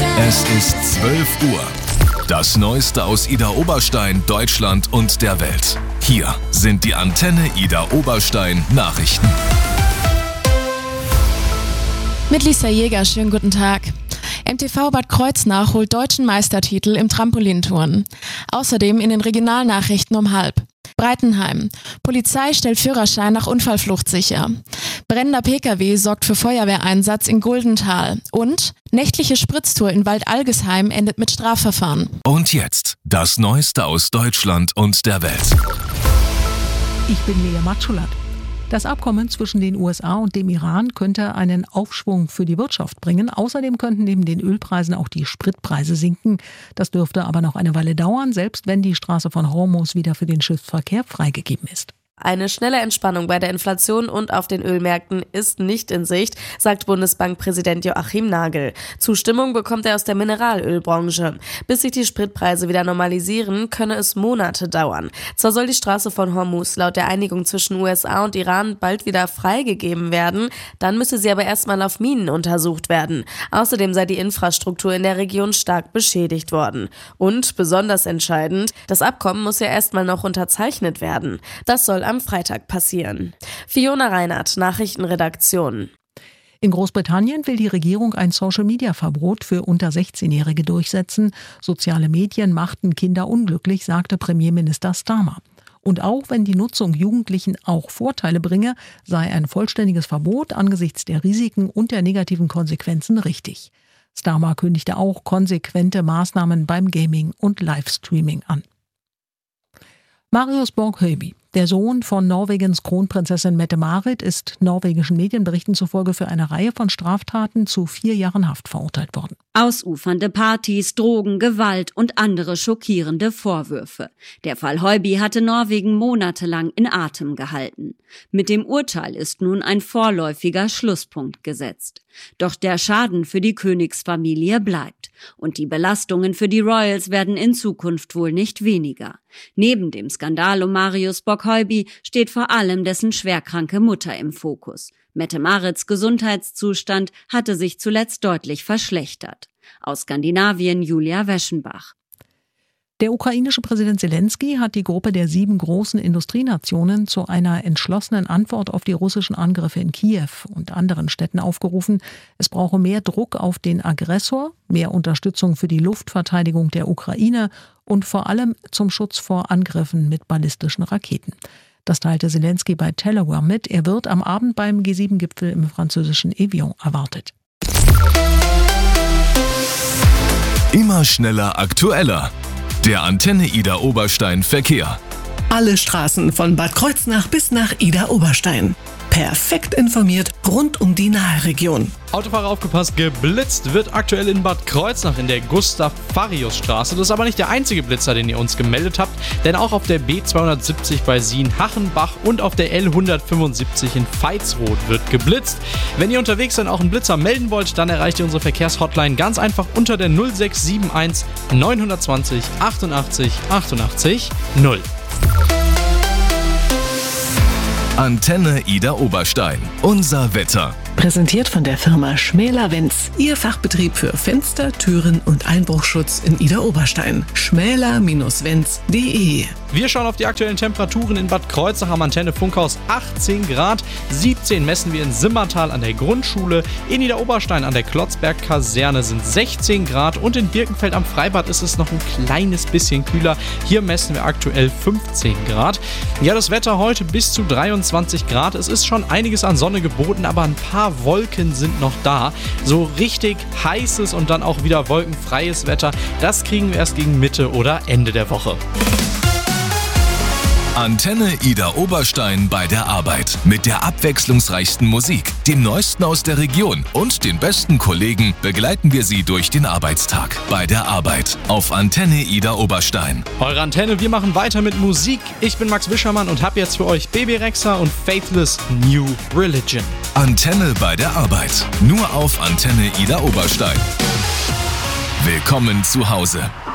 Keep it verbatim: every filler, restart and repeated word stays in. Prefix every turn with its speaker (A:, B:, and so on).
A: Es ist zwölf Uhr. Das Neueste aus Ida Oberstein, Deutschland und der Welt. Hier sind die Antenne Ida Oberstein Nachrichten.
B: Mit Lisa Jäger, schönen guten Tag. M T V Bad Kreuznach holt deutschen Meistertitel im Trampolinturnen. Außerdem in den Regionalnachrichten um halb. Breitenheim. Polizei stellt Führerschein nach Unfallflucht sicher. Brennender P K W sorgt für Feuerwehreinsatz in Guldental. Und nächtliche Spritztour in Waldalgesheim endet mit Strafverfahren.
A: Und jetzt das Neueste aus Deutschland und der Welt.
C: Ich bin Lea Matschulat. Das Abkommen zwischen den U S A und dem Iran könnte einen Aufschwung für die Wirtschaft bringen. Außerdem könnten neben den Ölpreisen auch die Spritpreise sinken. Das dürfte aber noch eine Weile dauern, selbst wenn die Straße von Hormuz wieder für den Schiffsverkehr freigegeben ist.
D: Eine schnelle Entspannung bei der Inflation und auf den Ölmärkten ist nicht in Sicht, sagt Bundesbankpräsident Joachim Nagel. Zustimmung bekommt er aus der Mineralölbranche. Bis sich die Spritpreise wieder normalisieren, könne es Monate dauern. Zwar soll die Straße von Hormuz laut der Einigung zwischen U S A und Iran bald wieder freigegeben werden, dann müsse sie aber erstmal auf Minen untersucht werden. Außerdem sei die Infrastruktur in der Region stark beschädigt worden. Und, besonders entscheidend, das Abkommen muss ja erstmal noch unterzeichnet werden. Das soll am Freitag passieren. Fiona Reinhardt, Nachrichtenredaktion.
C: In Großbritannien will die Regierung ein Social-Media-Verbot für unter sechzehnjährige durchsetzen. Soziale Medien machten Kinder unglücklich, sagte Premierminister Starmer. Und auch wenn die Nutzung Jugendlichen auch Vorteile bringe, sei ein vollständiges Verbot angesichts der Risiken und der negativen Konsequenzen richtig. Starmer kündigte auch konsequente Maßnahmen beim Gaming und Livestreaming an. Marius Borg-Høiby, der Sohn von Norwegens Kronprinzessin Mette-Marit, ist norwegischen Medienberichten zufolge für eine Reihe von Straftaten zu vier Jahren Haft verurteilt worden.
E: Ausufernde Partys, Drogen, Gewalt und andere schockierende Vorwürfe. Der Fall Høiby hatte Norwegen monatelang in Atem gehalten. Mit dem Urteil ist nun ein vorläufiger Schlusspunkt gesetzt. Doch der Schaden für die Königsfamilie bleibt. Und die Belastungen für die Royals werden in Zukunft wohl nicht weniger. Neben dem Skandal um Marius Borg-Høiby steht vor allem dessen schwerkranke Mutter im Fokus. Mette-Marits Gesundheitszustand hatte sich zuletzt deutlich verschlechtert. Aus Skandinavien Julia Weschenbach.
C: Der ukrainische Präsident Zelensky hat die Gruppe der sieben großen Industrienationen zu einer entschlossenen Antwort auf die russischen Angriffe in Kiew und anderen Städten aufgerufen. Es brauche mehr Druck auf den Aggressor, mehr Unterstützung für die Luftverteidigung der Ukraine und vor allem zum Schutz vor Angriffen mit ballistischen Raketen. Das teilte Zelensky bei Telegram mit. Er wird am Abend beim G sieben Gipfel im französischen Evian erwartet.
A: Immer schneller, aktueller. Der Antenne Ida Oberstein Verkehr.
F: Alle Straßen von Bad Kreuznach bis nach Ida Oberstein. Perfekt informiert rund um die Nahregion.
G: Autofahrer aufgepasst, geblitzt wird aktuell in Bad Kreuznach in der Gustav-Farius-Straße. Das ist aber nicht der einzige Blitzer, den ihr uns gemeldet habt, denn auch auf der B zweihundertsiebzig bei Sien-Hachenbach und auf der L hundertfünfundsiebzig in Veitsroth wird geblitzt. Wenn ihr unterwegs dann auch einen Blitzer melden wollt, dann erreicht ihr unsere Verkehrshotline ganz einfach unter der null sechs sieben eins neun zwei null achtundachtzig achtundachtzig null.
A: Antenne Ida Oberstein. Unser Wetter.
F: Präsentiert von der Firma Schmäler-Wenz. Ihr Fachbetrieb für Fenster, Türen und Einbruchschutz in Ida Oberstein. schmäler Bindestrich wenz punkt de.
G: Wir schauen auf die aktuellen Temperaturen in Bad Kreuznach am Antenne Funkhaus. achtzehn Grad, siebzehn messen wir in Simmertal an der Grundschule. In Ida Oberstein an der Klotzberg-Kaserne sind sechzehn Grad und in Birkenfeld am Freibad ist es noch ein kleines bisschen kühler. Hier messen wir aktuell fünfzehn Grad. Ja, das Wetter heute bis zu dreiundzwanzig Grad. Es ist schon einiges an Sonne geboten, aber ein paar Wolken sind noch da. So richtig heißes und dann auch wieder wolkenfreies Wetter, das kriegen wir erst gegen Mitte oder Ende der Woche.
A: Antenne Ida Oberstein bei der Arbeit. Mit der abwechslungsreichsten Musik, dem Neuesten aus der Region und den besten Kollegen begleiten wir Sie durch den Arbeitstag. Bei der Arbeit auf Antenne Ida Oberstein.
G: Eure Antenne, wir machen weiter mit Musik. Ich bin Max Wischermann und habe jetzt für euch Baby Rexha und Faithless New Religion.
A: Antenne bei der Arbeit. Nur auf Antenne Ida Oberstein. Willkommen zu Hause.